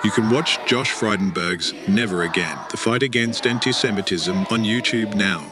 You can watch Josh Frydenberg's Never Again, the fight against anti-Semitism on YouTube now.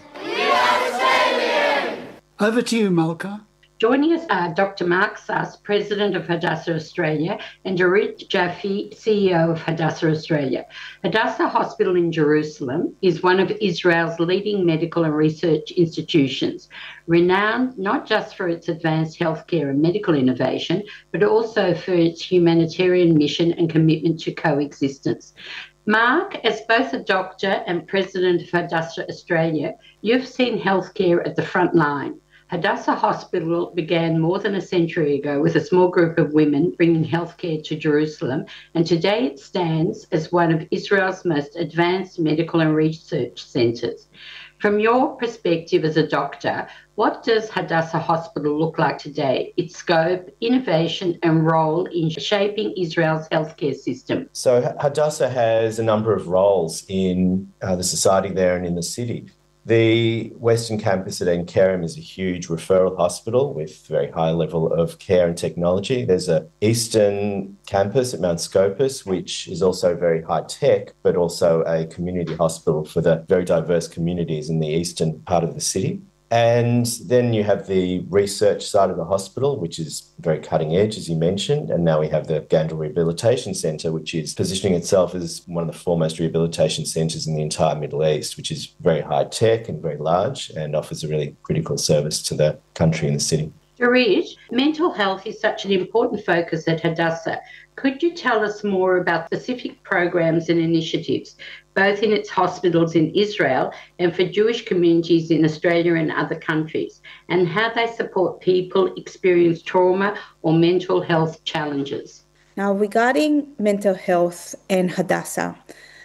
Over to you, Malka. Joining us are Dr. Mark Suss, President of Hadassah Australia, and Dorit Jaffe, CEO of Hadassah Australia. Hadassah Hospital in Jerusalem is one of Israel's leading medical and research institutions, renowned not just for its advanced healthcare and medical innovation, but also for its humanitarian mission and commitment to coexistence. Mark, as both a doctor and President of Hadassah Australia, you've seen healthcare at the front line. Hadassah Hospital began more than a century ago with a small group of women bringing healthcare to Jerusalem, and today it stands as one of Israel's most advanced medical and research centres. From your perspective as a doctor, what does Hadassah Hospital look like today, its scope, innovation and role in shaping Israel's healthcare system? So Hadassah has a number of roles in the society there and in the city. The Western Campus at Ein Kerem is a huge referral hospital with very high level of care and technology. There's an Eastern Campus at Mount Scopus, which is also very high tech, but also a community hospital for the very diverse communities in the eastern part of the city. And then you have the research side of the hospital, which is very cutting edge, as you mentioned. And now we have the Gandel Rehabilitation Centre, which is positioning itself as one of the foremost rehabilitation centres in the entire Middle East, which is very high tech and very large and offers a really critical service to the country and the city. Dorit, mental health is such an important focus at Hadassah. Could you tell us more about specific programs and initiatives, both in its hospitals in Israel and for Jewish communities in Australia and other countries, and how they support people experience trauma or mental health challenges? Now, regarding mental health and Hadassah,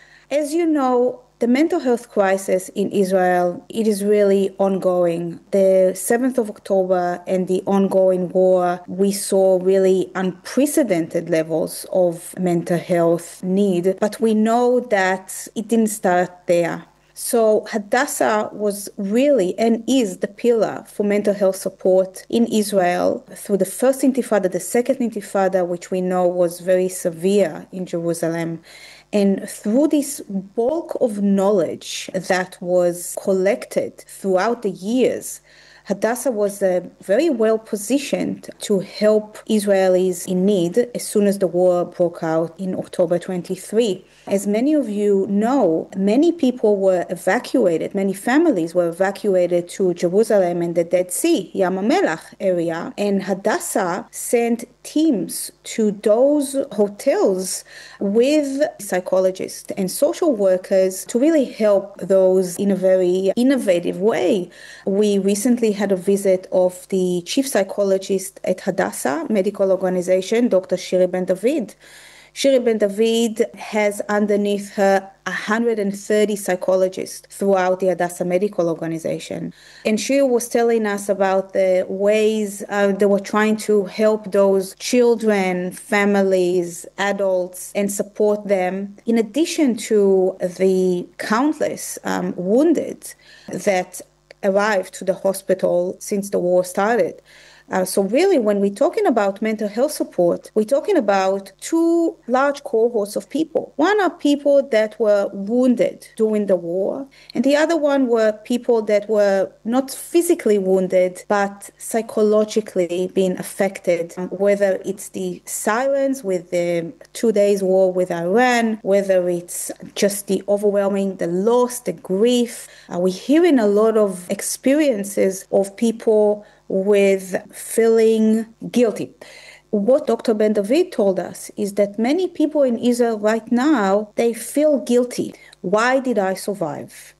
as you know, the mental health crisis in Israel, it is really ongoing. The 7th of October and the ongoing war, we saw really unprecedented levels of mental health need, but we know that it didn't start there. So Hadassah was really and is the pillar for mental health support in Israel through the first Intifada, the second Intifada, which we know was very severe in Jerusalem. And through this bulk of knowledge that was collected throughout the years, Hadassah was very well positioned to help Israelis in need as soon as the war broke out in October 23. As many of you know, many people were evacuated, many families were evacuated to Jerusalem and the Dead Sea, Yam HaMelech area, and Hadassah sent teams to those hotels with psychologists and social workers to really help those in a very innovative way. We recently had a visit of the chief psychologist at Hadassah Medical Organization, Dr. Shiri Ben David. Shiri Ben David has underneath her 130 psychologists throughout the Hadassah Medical Organization. And Shiri was telling us about the ways they were trying to help those children, families, adults, and support them, in addition to the countless wounded that arrived to the hospital since the war started. So really, when we're talking about mental health support, we're talking about two large cohorts of people. One are people that were wounded during the war, and the other one were people that were not physically wounded, but psychologically being affected, whether it's the silence with the 2 days war with Iran, whether it's just the overwhelming, the loss, the grief. We're hearing a lot of experiences of people with feeling guilty. What Dr. Ben David told us is that many people in Israel right now, they feel guilty. Why did I survive?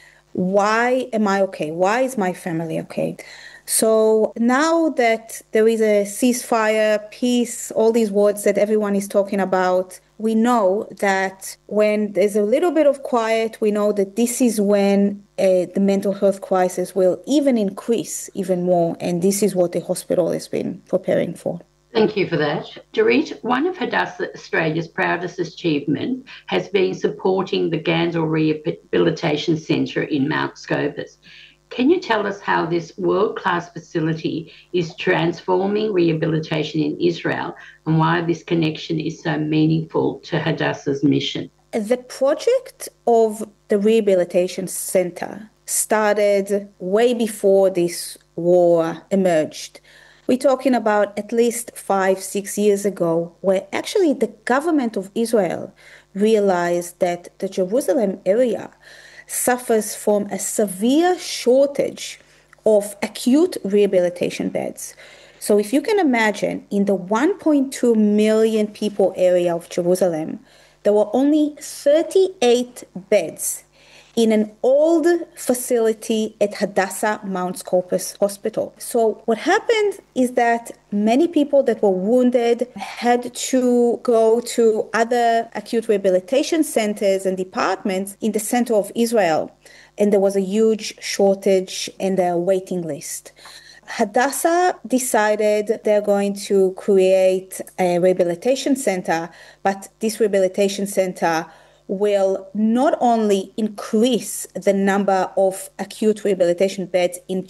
Why am I okay? Why is my family okay? So now that there is a ceasefire, peace, all these words that everyone is talking about, we know that when there's a little bit of quiet, we know that this is when the mental health crisis will even increase even more. And this is what the hospital has been preparing for. Thank you for that. Dorit, one of Hadassah Australia's proudest achievements has been supporting the Gandel Rehabilitation Centre in Mount Scopus. Can you tell us how this world-class facility is transforming rehabilitation in Israel and why this connection is so meaningful to Hadassah's mission? The project of the Rehabilitation Center started way before this war emerged. We're talking about at least 5-6 years ago, where actually the government of Israel realized that the Jerusalem area suffers from a severe shortage of acute rehabilitation beds. So if you can imagine, in the 1.2 million people area of Jerusalem, there were only 38 beds in an old facility at Hadassah Mount Scopus Hospital. So what happened is that many people that were wounded had to go to other acute rehabilitation centers and departments in the center of Israel. And there was a huge shortage and a waiting list. Hadassah decided they're going to create a rehabilitation center, but this rehabilitation center will not only increase the number of acute rehabilitation beds in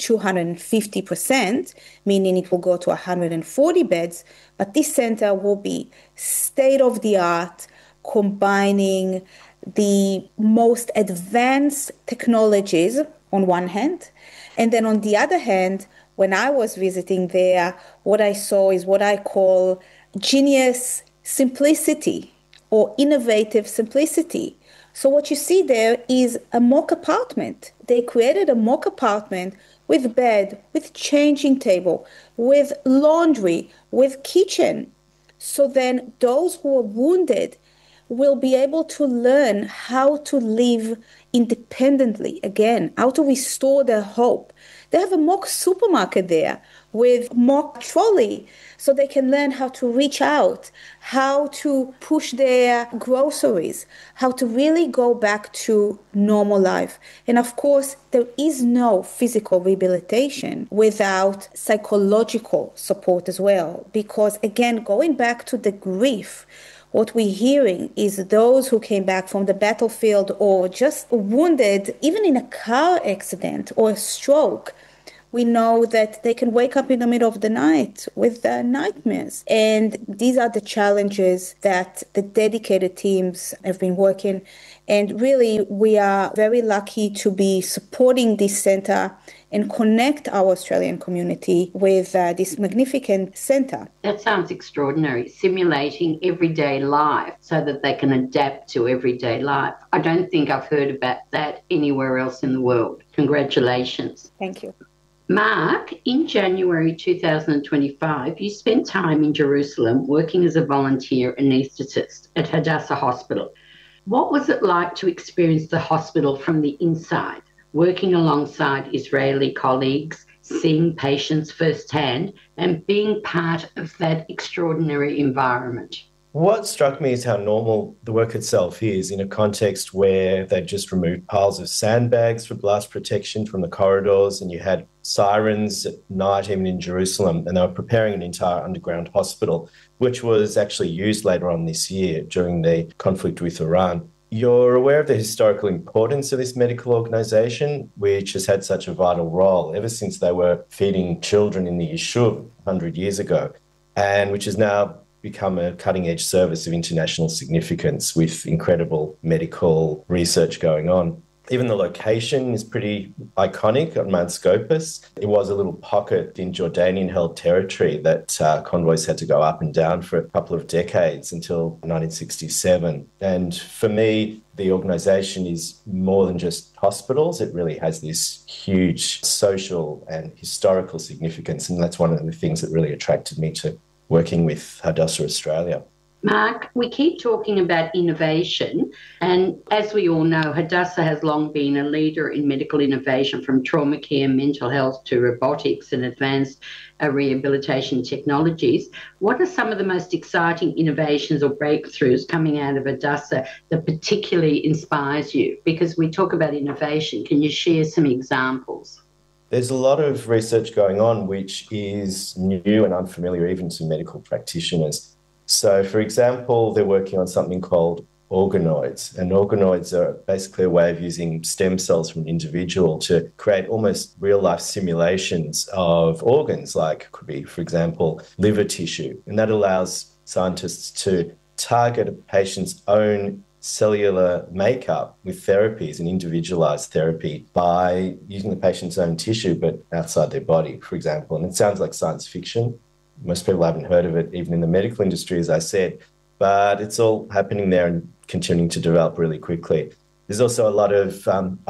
250%, meaning it will go to 140 beds, but this center will be state-of-the-art, combining the most advanced technologies on one hand, and then on the other hand, when I was visiting there, what I saw is what I call genius simplicity, or innovative simplicity. So what you see there is a mock apartment. They created a mock apartment with bed, with changing table, with laundry, with kitchen. So then those who are wounded will be able to learn how to live independently again, how to restore their hope. They have a mock supermarket there with mock trolley, so they can learn how to reach out, how to push their groceries, how to really go back to normal life. And of course, there is no physical rehabilitation without psychological support as well. Because again, going back to the grief, what we're hearing is those who came back from the battlefield or just wounded, even in a car accident or a stroke, we know that they can wake up in the middle of the night with nightmares. And these are the challenges that the dedicated teams have been working. And really, we are very lucky to be supporting this center and connect our Australian community with this magnificent center. That sounds extraordinary, simulating everyday life so that they can adapt to everyday life. I don't think I've heard about that anywhere else in the world. Congratulations. Thank you. Mark, in January 2025, you spent time in Jerusalem working as a volunteer anaesthetist at Hadassah Hospital. What was it like to experience the hospital from the inside, working alongside Israeli colleagues, seeing patients firsthand, and being part of that extraordinary environment? What struck me is how normal the work itself is in a context where they'd just removed piles of sandbags for blast protection from the corridors, and you had sirens at night, even in Jerusalem, and they were preparing an entire underground hospital, which was actually used later on this year during the conflict with Iran. You're aware of the historical importance of this medical organisation, which has had such a vital role ever since they were feeding children in the Yishuv 100 years ago, and which has now become a cutting-edge service of international significance with incredible medical research going on. Even the location is pretty iconic on Mount Scopus. It was a little pocket in Jordanian-held territory that convoys had to go up and down for a couple of decades until 1967. And for me, the organisation is more than just hospitals. It really has this huge social and historical significance, and that's one of the things that really attracted me to working with Hadassah Australia. Mark, we keep talking about innovation, and as we all know, Hadassah has long been a leader in medical innovation, from trauma care, mental health to robotics and advanced rehabilitation technologies. What are some of the most exciting innovations or breakthroughs coming out of Hadassah that particularly inspires you? Because we talk about innovation, can you share some examples? There's a lot of research going on which is new and unfamiliar even to medical practitioners. So, for example, they're working on something called organoids. And organoids are basically a way of using stem cells from an individual to create almost real-life simulations of organs, like could be, for example, liver tissue. And that allows scientists to target a patient's own cellular makeup with therapies, an individualized therapy, by using the patient's own tissue but outside their body, for example. And it sounds like science fiction. Most people haven't heard of it, even in the medical industry, as I said, but it's all happening there and continuing to develop really quickly. There's also a lot of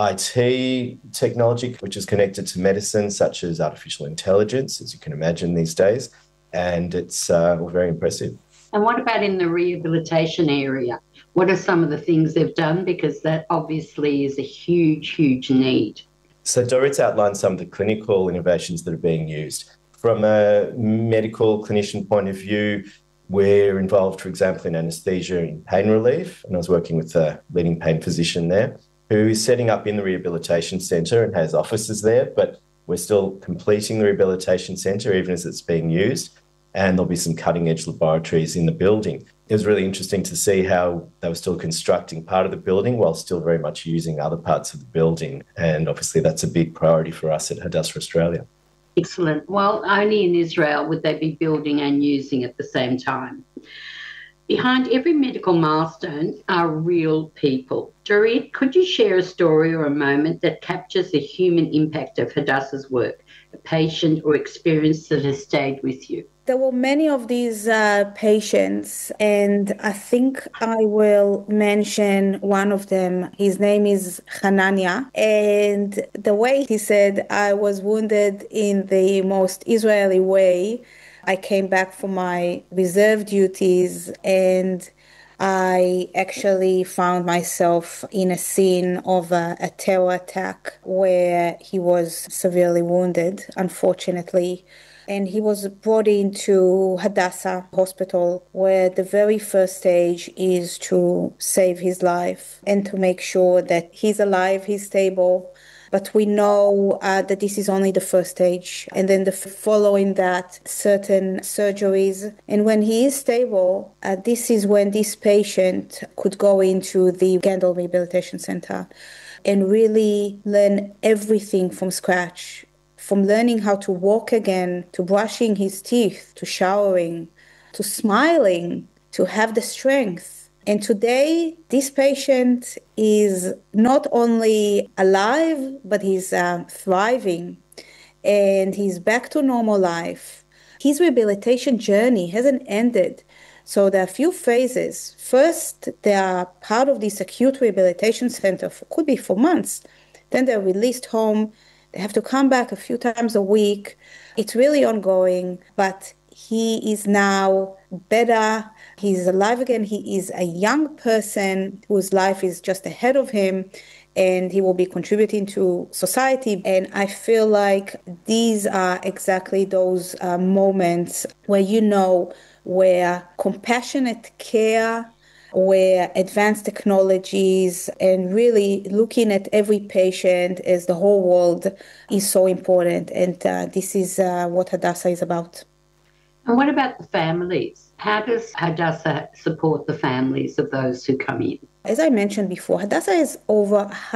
IT technology which is connected to medicine, such as artificial intelligence, as you can imagine these days, and it's very impressive. And what about in the rehabilitation area? What are some of the things they've done? Because that obviously is a huge, huge need. So Dorit's outlined some of the clinical innovations that are being used. From a medical clinician point of view, we're involved, for example, in anaesthesia and pain relief. And I was working with a leading pain physician there who is setting up in the rehabilitation centre and has offices there, but we're still completing the rehabilitation centre even as it's being used. And there'll be some cutting-edge laboratories in the building. It was really interesting to see how they were still constructing part of the building while still very much using other parts of the building. And obviously that's a big priority for us at Hadassah Australia. Excellent. Well, only in Israel would they be building and using at the same time. Behind every medical milestone are real people. Dorit, could you share a story or a moment that captures the human impact of Hadassah's work, a patient or experience that has stayed with you? There were many of these patients, and I think I will mention one of them. His name is Hanania, and the way he said, I was wounded in the most Israeli way. I came back from my reserve duties, and I actually found myself in a scene of a terror attack where he was severely wounded, unfortunately. And he was brought into Hadassah Hospital, where the very first stage is to save his life and to make sure that he's alive, he's stable. But we know that this is only the first stage. And then following that, certain surgeries. And when he is stable, this is when this patient could go into the Gendel Rehabilitation Center and really learn everything from scratch. From learning how to walk again, to brushing his teeth, to showering, to smiling, to have the strength. And today, this patient is not only alive, but he's thriving, and he's back to normal life. His rehabilitation journey hasn't ended. So there are a few phases. First, they are part of this acute rehabilitation center, could be for months. Then they're released home. They have to come back a few times a week. It's really ongoing, but he is now better. He's alive again. He is a young person whose life is just ahead of him, and he will be contributing to society. And I feel like these are exactly those moments where compassionate care, where advanced technologies and really looking at every patient as the whole world is so important. And this is what Hadassah is about. And what about the families? How does Hadassah support the families of those who come in? As I mentioned before, Hadassah has over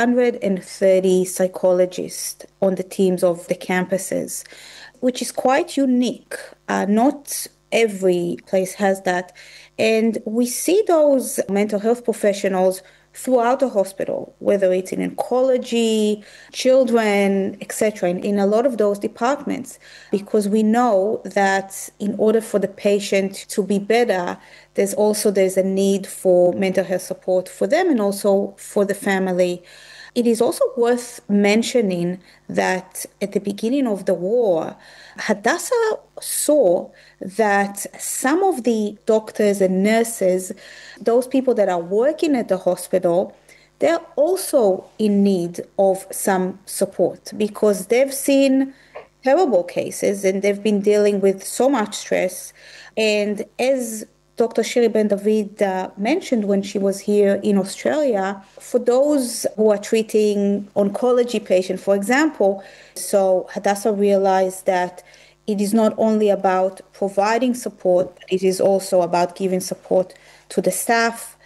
130 psychologists on the teams of the campuses, which is quite unique. Not every place has that. And we see those mental health professionals throughout the hospital, whether it's in oncology, children, etc., in a lot of those departments, because we know that in order for the patient to be better, there's a need for mental health support for them and also for the family. It is also worth mentioning that at the beginning of the war, Hadassah saw that some of the doctors and nurses, those people that are working at the hospital, they're also in need of some support because they've seen terrible cases and they've been dealing with so much stress. And as Dr. Shiri Ben David mentioned when she was here in Australia, for those who are treating oncology patients, for example, so Hadassah realized that it is not only about providing support, but it is also about giving support to the staff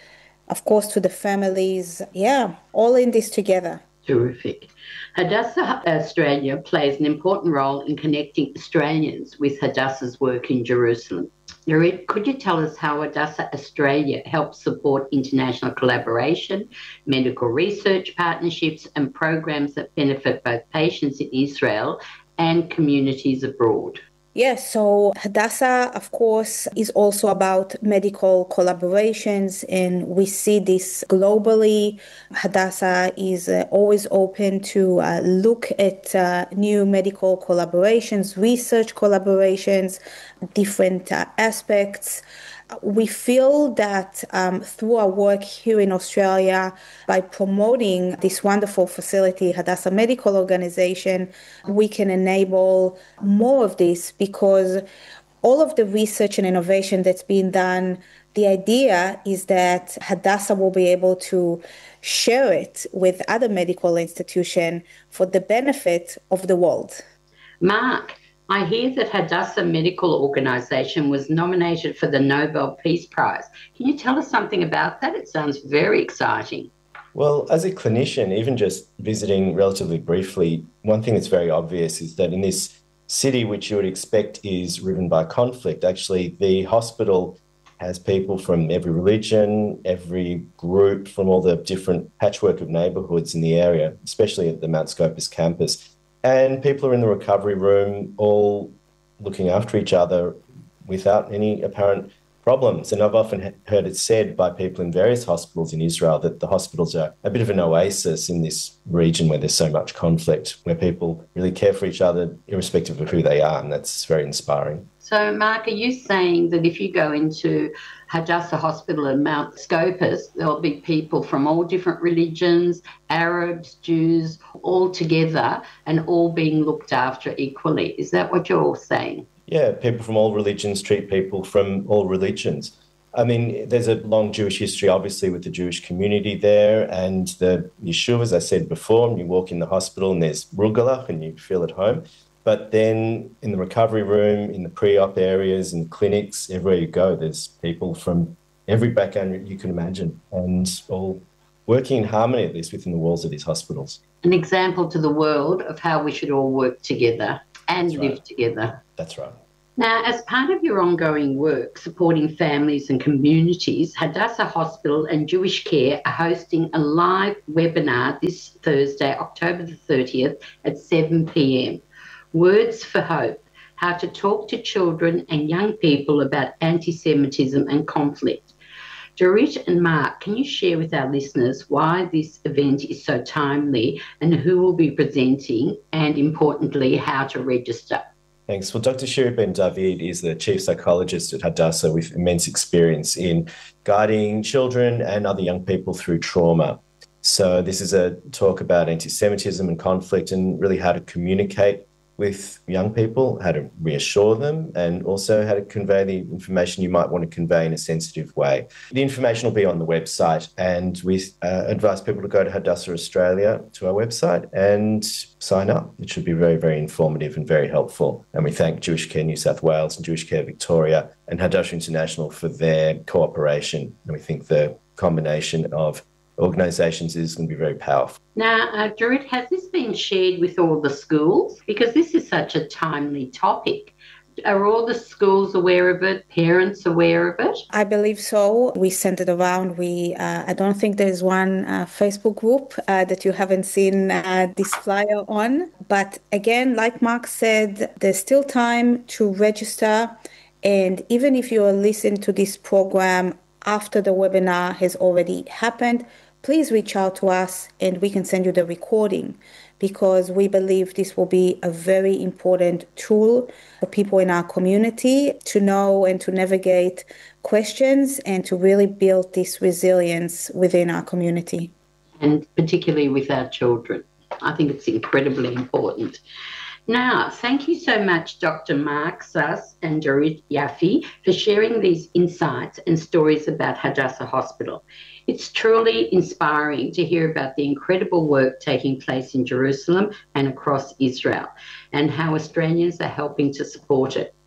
of course, to the families. Yeah, all in this together. Terrific. Hadassah Australia plays an important role in connecting Australians with Hadassah's work in Jerusalem. Nurit, could you tell us how Hadassah Australia helps support international collaboration, medical research partnerships, and programs that benefit both patients in Israel and communities abroad? Yes, so Hadassah, of course, is also about medical collaborations, and we see this globally. Hadassah is always open to look at new medical collaborations, research collaborations, different aspects. We feel that through our work here in Australia, by promoting this wonderful facility, Hadassah Medical Organization, we can enable more of this, because all of the research and innovation that's being done, the idea is that Hadassah will be able to share it with other medical institutions for the benefit of the world. Mark, I hear that Hadassah Medical Organisation was nominated for the Nobel Peace Prize. Can you tell us something about that? It sounds very exciting. Well, as a clinician, even just visiting relatively briefly, one thing that's very obvious is that in this city, which you would expect is riven by conflict, actually the hospital has people from every religion, every group, from all the different patchwork of neighbourhoods in the area, especially at the Mount Scopus campus. And people are in the recovery room all looking after each other without any apparent problems. And I've often heard it said by people in various hospitals in Israel that the hospitals are a bit of an oasis in this region where there's so much conflict, where people really care for each other irrespective of who they are. And that's very inspiring. So, Mark, are you saying that if you go into Hadassah Hospital in Mount Scopus, there'll be people from all different religions, Arabs, Jews, all together and all being looked after equally? Is that what you're saying? Yeah, people from all religions treat people from all religions. I mean, there's a long Jewish history, obviously, with the Jewish community there, and the yeshuva, as I said before, you walk in the hospital and there's rugelach and you feel at home. But then in the recovery room, in the pre-op areas, in clinics, everywhere you go, there's people from every background you can imagine, and all working in harmony, at least within the walls of these hospitals. An example to the world of how we should all work together and live together. That's right. Now, as part of your ongoing work supporting families and communities, Hadassah Hospital and Jewish Care are hosting a live webinar this Thursday, October the 30th at 7 p.m. Words for Hope, how to talk to children and young people about anti-Semitism and conflict. Dorit and Mark, can you share with our listeners why this event is so timely and who will be presenting, and importantly, how to register? Thanks. Well, Dr. Shiri Ben David is the chief psychologist at Hadassah with immense experience in guiding children and other young people through trauma. So this is a talk about anti-Semitism and conflict and really how to communicate with young people, how to reassure them, and also how to convey the information you might want to convey in a sensitive way. The information will be on the website, and we advise people to go to Hadassah Australia, to our website, and sign up. It should be very, very informative and very helpful. And we thank Jewish Care New South Wales and Jewish Care Victoria and Hadassah International for their cooperation. And we think the combination of organisations is going to be very powerful. Now, Dorit, has this been shared with all the schools? Because this is such a timely topic. Are all the schools aware of it? Parents aware of it? I believe so. We sent it around. I don't think there's one Facebook group that you haven't seen this flyer on. But again, like Mark said, there's still time to register. And even if you are listening to this program after the webinar has already happened, please reach out to us and we can send you the recording, because we believe this will be a very important tool for people in our community to know and to navigate questions and to really build this resilience within our community. And particularly with our children. I think it's incredibly important. Now, thank you so much, Dr. Mark Suss and Dorit Yaffe, for sharing these insights and stories about Hadassah Hospital. It's truly inspiring to hear about the incredible work taking place in Jerusalem and across Israel, and how Australians are helping to support it.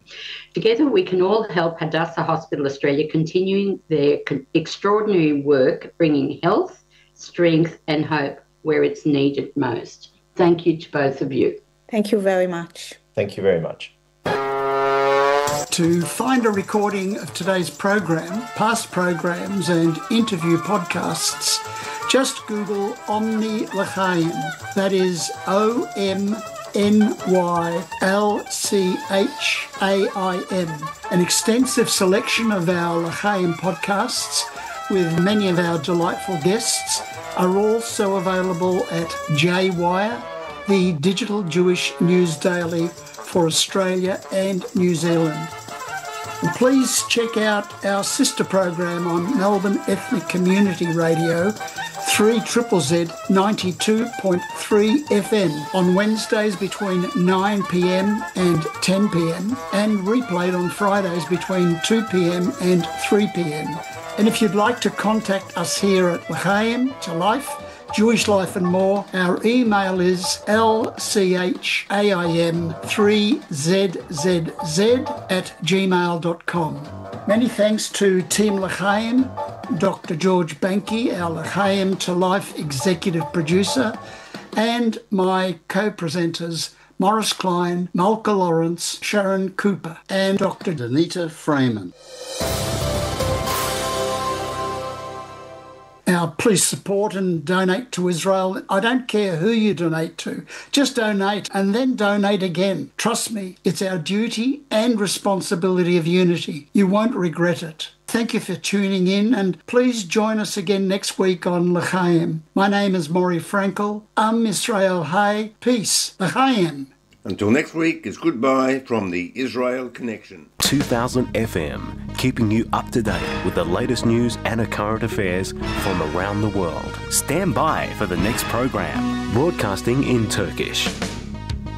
Together, we can all help Hadassah Hospital Australia continuing their extraordinary work, bringing health, strength and hope where it's needed most. Thank you to both of you. Thank you very much. Thank you very much. To find a recording of today's program, past programs and interview podcasts, just Google Omni L'chaim. That is OMNYLCHAIM. An extensive selection of our L'chaim podcasts with many of our delightful guests are also available at J-Wire, the digital Jewish news daily for Australia and New Zealand. And please check out our sister program on Melbourne Ethnic Community Radio, 3ZZZ 92.3 FM on Wednesdays between 9 p.m. and 10 p.m. and replayed on Fridays between 2 p.m. and 3 p.m. And if you'd like to contact us here at L'chaim, to Life, Jewish Life and More, our email is lchaim3zzz@gmail.com. Many thanks to Team L'chaim, Dr. George Banky, our L'chaim to Life executive producer, and my co-presenters, Morris Klein, Malka Lawrence, Sharon Cooper, and Dr. Danita Freeman. Now, please support and donate to Israel. I don't care who you donate to. Just donate and then donate again. Trust me, it's our duty and responsibility of unity. You won't regret it. Thank you for tuning in, and please join us again next week on L'chaim. My name is Maury Frankel. Am Yisrael Hai. Peace. L'chaim. Until next week, it's goodbye from the Israel Connection. 2000 FM, keeping you up to date with the latest news and current affairs from around the world. Stand by for the next program, broadcasting in Turkish.